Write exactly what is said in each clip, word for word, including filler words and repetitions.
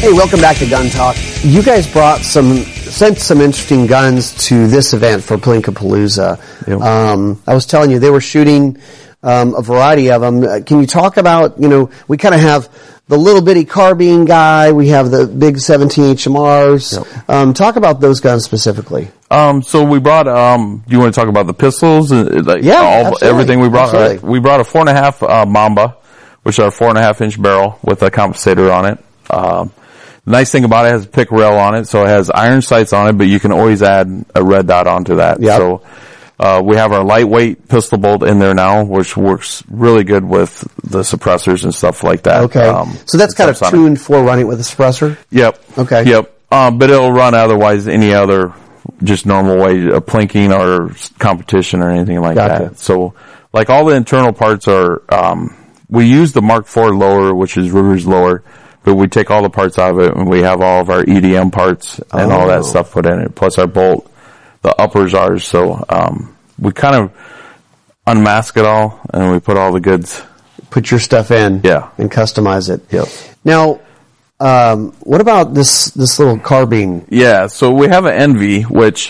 Hey, welcome back to Gun Talk. You guys brought some, sent some interesting guns to this event for Palinkapalooza. Yep. Um, I was telling you, they were shooting um, a variety of them. Uh, can you talk about, you know, we kind of have the little bitty carbine guy, we have the big seventeen H M Rs. Yep. Um, talk about those guns specifically. Um, so we brought, um, do you want to talk about the pistols? Like yeah, all, absolutely. Everything we brought. Absolutely. Right? We brought a four and a half, uh, Mamba, which is our four and a half inch barrel with a compensator on it. Um, the nice thing about it, it has a pick rail on it, so it has iron sights on it, but you can always add a red dot onto that. Yep. So, uh, we have our lightweight pistol bolt in there now, which works really good with the suppressors and stuff like that. Okay. Um, so that's kind of tuned for running with a suppressor? Yep. Okay. Yep. Um, but it'll run otherwise any other just normal way of plinking or competition or anything like Gotcha. that. So, like all the internal parts are, um, we use the Mark four lower, which is Ruger's lower, but we take all the parts out of it and we have all of our E D M parts and oh. all that stuff put in it, plus our bolt. The upper's ours, so, um, we kind of unmask it all and we put all the goods. Put your stuff in. Yeah. And customize it. Yep. Now, um, what about this, this little carbine? Yeah, so we have an Envy, which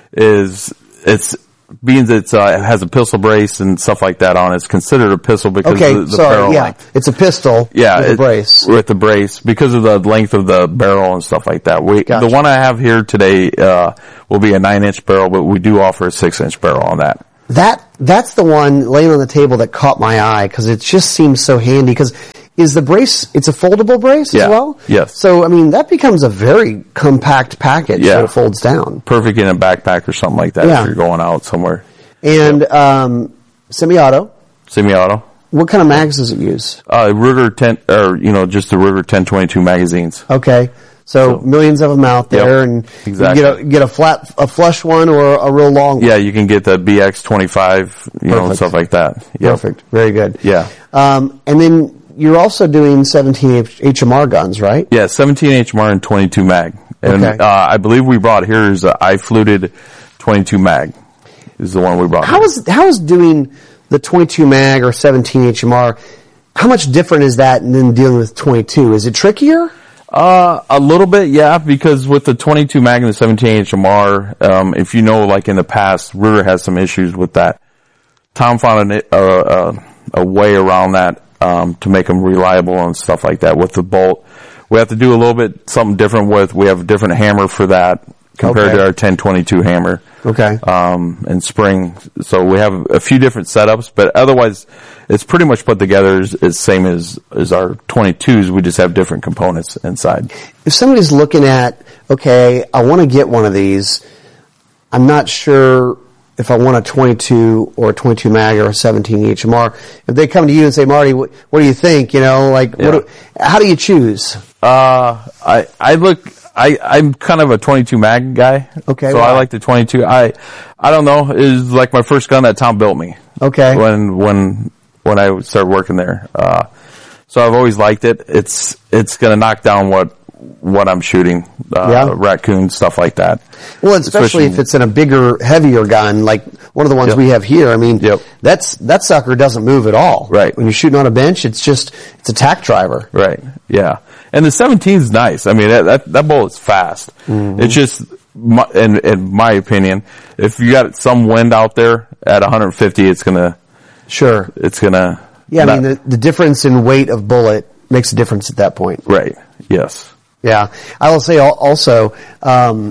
is, it's, being it's, uh, it has a pistol brace and stuff like that on it, it's considered a pistol because okay, of the, the sorry, barrel yeah. length. It's a pistol Yeah, with it, a brace. With the brace, because of the length of the barrel and stuff like that. We, Gotcha. the one I have here today, uh, will be a nine inch barrel, but we do offer a six inch barrel on that. That, that's the one laying on the table that caught my eye, because it just seems so handy, because is the brace, it's a foldable brace Yeah. as well? Yes. So, I mean, that becomes a very compact package Yeah. when it folds down. Perfect in a backpack or something like that Yeah. if you're going out somewhere. And, Yep. um, semi-auto. Semi-auto. What kind of mags does it use? Uh, Ruger ten, or, you know, just the Ruger ten twenty-two magazines. Okay. So, So- millions of them out there, Yep. and Exactly. you get a, get a flat, a flush one or a real long one. Yeah, you can get the B X twenty-five, you know, and Perfect. stuff like that. Yep. Perfect. Very good. Yeah. Um, and then you're also doing seventeen H M R guns, right? Yeah, seventeen H M R and twenty-two mag. And, Okay. uh, I believe we brought here is a I-fluted twenty-two mag. Is the one we brought. How is, how is doing the twenty-two mag or seventeen H M R, how much different is that than dealing with twenty-two? Is it trickier? Uh, a little bit, yeah, because with the twenty-two mag and the seventeen H M R, um, if you know, like in the past, Ruger has some issues with that. Tom found an, uh, uh, a way around that, um, to make them reliable and stuff like that with the bolt. We have to do a little bit something different with, we have a different hammer for that compared Okay. to our ten twenty-two hammer. Okay. Um, and spring. So we have a few different setups, but otherwise it's pretty much put together as, as same as, as our twenty-twos. We just have different components inside. If somebody's looking at, okay, I want to get one of these, I'm not sure if I want a twenty-two or a twenty-two mag or a seventeen H M R. If they come to you and say, Marty, what, what do you think? You know, like, Yeah. what do, how do you choose? Uh, I, I look, I, I'm kind of a twenty-two mag guy. Okay, So why? I like the twenty-two. I, I don't know, it was like my first gun that Tom built me. Okay. When, when, when I started working there. Uh, so I've always liked it. It's, it's gonna knock down what, what I'm shooting. Uh, Yeah. raccoon, stuff like that. Well, especially, Especially- if it's in a bigger, heavier gun, like one of the ones Yep. we have here. I mean, Yep. that's, that sucker doesn't move at all. Right. When you're shooting on a bench, it's just, it's a tack driver. Right. Yeah. And the seventeen is nice. I mean, that, that, that bullet's fast. Mm-hmm. It's just, my, in, in my opinion, if you got some wind out there at one fifty, it's gonna, Sure. it's gonna. Yeah, I not- mean, the, the difference in weight of bullet makes a difference at that point. Right. Yes. Yeah. I will say al- also, um,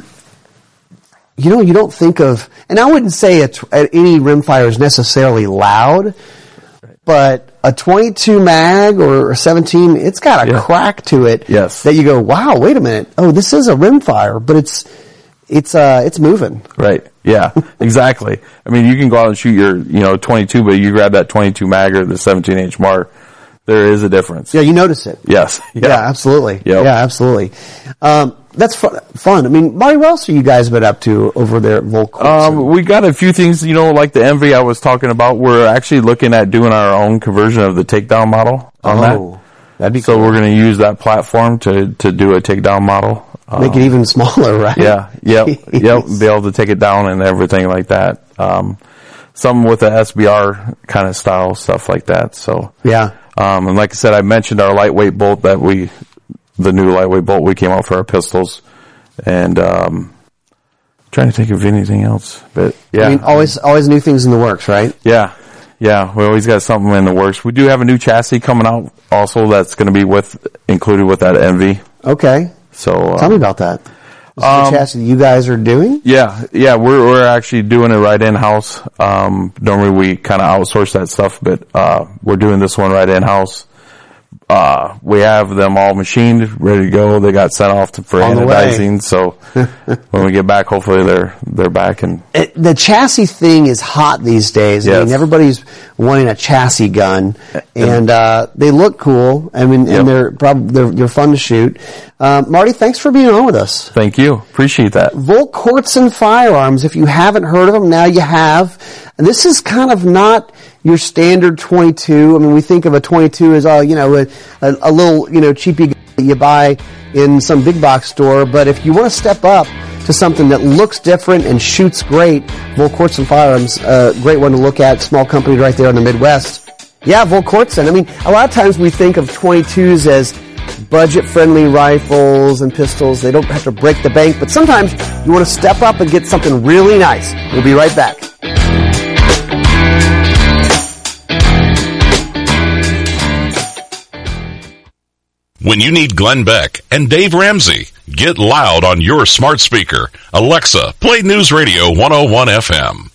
you know, you don't think of, and I wouldn't say a, any rimfire is necessarily loud, but a twenty-two mag or a seventeen, it's got a Yeah. crack to it. Yes. That you go, wow, wait a minute. Oh, this is a rimfire, but it's, it's, uh, it's moving. Right. Yeah. Exactly. I mean, you can go out and shoot your, you know, twenty-two, but you grab that twenty-two mag or the seventeen H M R, there is a difference. Yeah, you notice it. Yes. Yeah, absolutely. Yep. Yeah, absolutely. Um, that's fun, fun. I mean, Marty, what else have you guys been up to over there at Volk? Um, we got a few things, you know, like the Envy I was talking about. We're actually looking at doing our own conversion of the takedown model on oh, that. that'd be So cool. we're going to use that platform to, to do a takedown model. Make Um, it even smaller, right? Yeah, yep, Jeez. yep. Be able to take it down and everything like that. Um, some with the S B R kind of style stuff like that. So Yeah. Um, and like I said, I mentioned our lightweight bolt that we the new lightweight bolt we came out for our pistols. And, um, trying to think of anything else, but yeah. I mean, always, always new things in the works, right? Yeah. Yeah. We always got something in the works. We do have a new chassis coming out also that's going to be with, included with that Envy. Okay. So, uh, tell me about that. Is um, the chassis you guys are doing? Yeah. Yeah. We're, we're actually doing it right in-house. Um, normally we kind of outsource that stuff, but, uh, we're doing this one right in-house. Uh, we have them all machined, ready to go. They got sent off to, for On anodizing. So when we get back, hopefully they're, they're back. And it, the chassis thing is hot these days. Yes. I mean, everybody's wanting a chassis gun, and, uh, they look cool. I mean, Yep. and they're probably, they're, they're fun to shoot. Uh, Marty, thanks for being on with us. Thank you. Appreciate that. Volk Kortzen Firearms. If you haven't heard of them, now you have. And this is kind of not your standard twenty-two. I mean, we think of a twenty-two as, oh, you know, a, a, a little, you know, cheapy gun that you buy in some big box store. But if you want to step up to something that looks different and shoots great, Volk Kortzen Firearms, a uh, great one to look at. Small company right there in the Midwest. Yeah, Volk Kortzen. I mean, a lot of times we think of twenty-twos as budget-friendly rifles and pistols. They don't have to break the bank, but sometimes you want to step up and get something really nice. We'll be right back. When you need Glenn Beck and Dave Ramsey, get loud on your smart speaker. Alexa, play News Radio one oh one F M.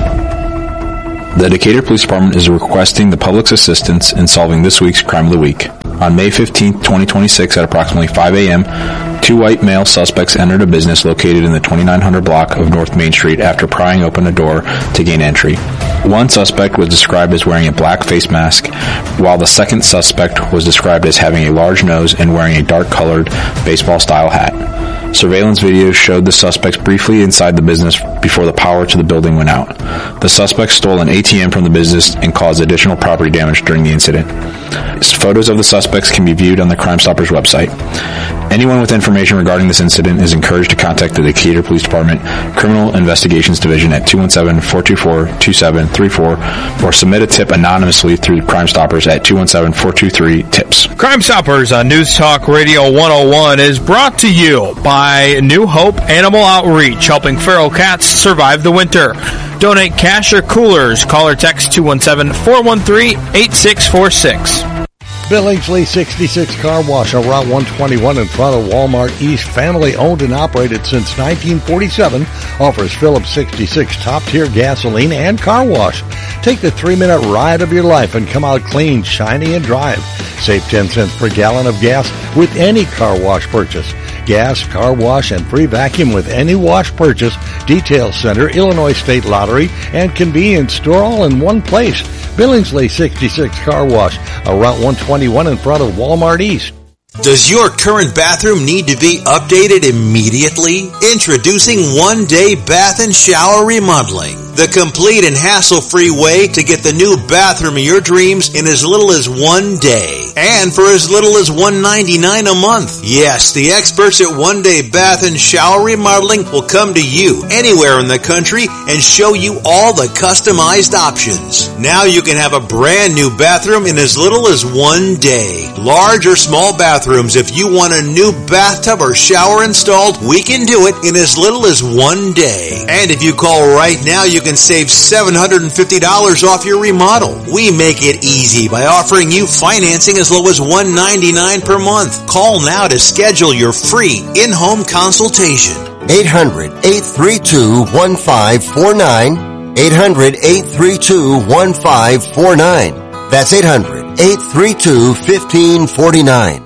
The Decatur Police Department is requesting the public's assistance in solving this week's Crime of the Week. On May fifteenth, twenty twenty-six at approximately five a.m., two white male suspects entered a business located in the twenty-nine hundred block of North Main Street after prying open a door to gain entry. One suspect was described as wearing a black face mask, while the second suspect was described as having a large nose and wearing a dark-colored baseball-style hat. Surveillance video showed the suspects briefly inside the business before the power to the building went out. The suspects stole an A T M from the business and caused additional property damage during the incident. Photos of the suspects can be viewed on the Crime Stoppers website. Anyone with information regarding this incident is encouraged to contact the Decatur Police Department Criminal Investigations Division at two one seven, four two four, two seven three four or submit a tip anonymously through Crime Stoppers at two one seven, four two three, TIPS. Crime Stoppers on News Talk Radio one oh one is brought to you by New Hope Animal Outreach, helping feral cats survive the winter. Donate cash or coolers. Call or text two one seven, four one three, eight six four six. Billingsley sixty-six Car Wash on Route one twenty-one in front of Walmart East, family owned and operated since nineteen forty-seven, offers Phillips sixty-six top-tier gasoline and car wash. Take the three-minute ride of your life and come out clean, shiny, and drive. Save ten cents per gallon of gas with any car wash purchase. Gas, car wash, and free vacuum with any wash purchase. Detail Center, Illinois State Lottery, and convenience store all in one place. Billingsley sixty-six Car Wash, on Route one twenty-one in front of Walmart East. Does your current bathroom need to be updated immediately? Introducing One Day Bath and Shower Remodeling, the complete and hassle-free way to get the new bathroom of your dreams in as little as one day, and for as little as one dollar and ninety-nine cents a month. Yes, the experts at One Day Bath and Shower Remodeling will come to you anywhere in the country and show you all the customized options. Now you can have a brand new bathroom in as little as one day. Large or small bathrooms, if you want a new bathtub or shower installed, we can do it in as little as one day. And if you call right now, you can save seven hundred fifty dollars off your remodel. We make it easy by offering you financing as low as one dollar and ninety-nine cents per month. Call now to schedule your free in-home consultation. eight hundred, eight three two, one five four nine. eight hundred, eight three two, one five four nine. That's eight hundred, eight three two, one five four nine.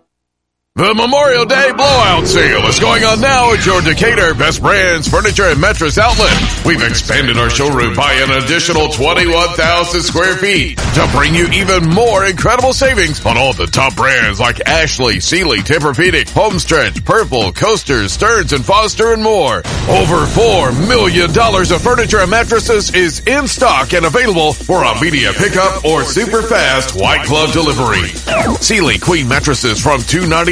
The Memorial Day blowout sale is going on now at your Decatur Best Brands Furniture and Mattress Outlet. We've expanded our showroom by an additional twenty-one thousand square feet to bring you even more incredible savings on all the top brands like Ashley, Sealy, Tempur-Pedic, Homestretch, Purple, Coasters, Stearns and Foster, and more. Over four million dollars of furniture and mattresses is in stock and available for immediate pickup or super fast white glove delivery. Sealy Queen mattresses from two hundred ninety-nine dollars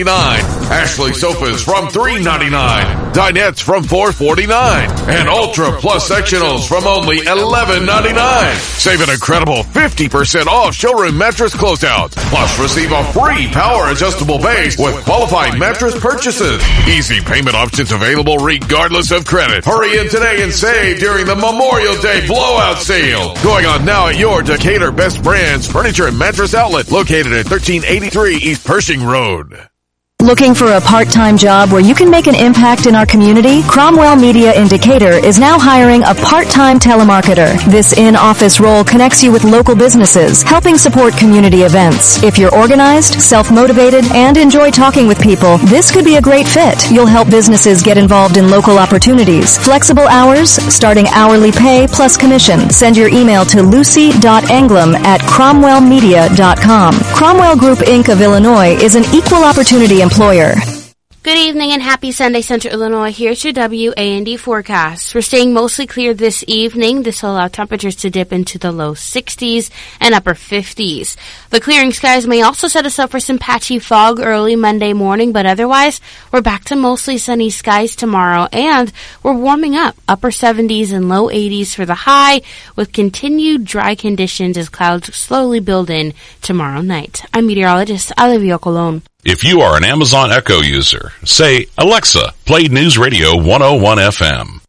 ninety-nine. Ashley sofas from three ninety-nine. Dinettes from four forty-nine. And Ultra Plus sectionals from only eleven ninety-nine. Save an incredible fifty percent off showroom mattress closeouts. Plus receive a free power adjustable base with qualifying mattress purchases. Easy payment options available regardless of credit. Hurry in today and save during the Memorial Day blowout sale. Going on now at your Decatur Best Brands Furniture and Mattress Outlet located at thirteen eighty-three East Pershing Road. Looking for a part-time job where you can make an impact in our community? Cromwell Media in Decatur is now hiring a part-time telemarketer. This in-office role connects you with local businesses, helping support community events. If you're organized, self-motivated, and enjoy talking with people, this could be a great fit. You'll help businesses get involved in local opportunities. Flexible hours, starting hourly pay plus commission. Send your email to lucy dot anglem at cromwell media dot com. Cromwell Group Incorporated of Illinois is an equal opportunity employer. Good evening and happy Sunday, Central Illinois. Here's your W A N D forecast. We're staying mostly clear this evening. This will allow temperatures to dip into the low sixties and upper fifties. The clearing skies may also set us up for some patchy fog early Monday morning, but otherwise, we're back to mostly sunny skies tomorrow, and we're warming up upper seventies and low eighties for the high, with continued dry conditions as clouds slowly build in tomorrow night. I'm meteorologist Olivia Colon. If you are an Amazon Echo user, say, Alexa, play News Radio one oh one F M.